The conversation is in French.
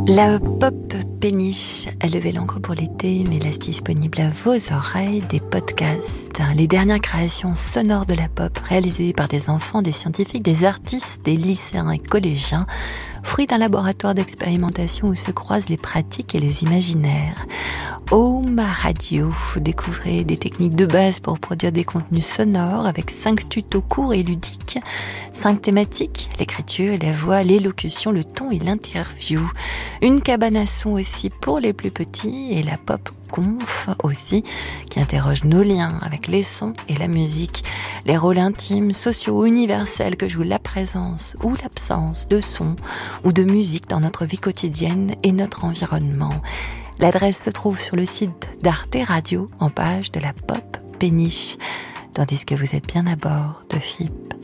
La pop péniche a levé l'encre pour l'été, mais laisse disponible à vos oreilles des podcasts, les dernières créations sonores de la pop réalisées par des enfants, des scientifiques, des artistes, des lycéens et collégiens, fruit d'un laboratoire d'expérimentation où se croisent les pratiques et les imaginaires. Home Radio, découvrez des techniques de base pour produire des contenus sonores avec 5 tutos courts et ludiques, 5 thématiques, l'écriture, la voix, l'élocution, le ton et l'interview. Une cabane à son aussi pour les plus petits et la pop conf aussi, qui interroge nos liens avec les sons et la musique, les rôles intimes, sociaux ou universels que joue la présence ou l'absence de son ou de musique dans notre vie quotidienne et notre environnement. L'adresse se trouve sur le site d'Arte Radio en page de la pop péniche, tandis que vous êtes bien à bord de FIP.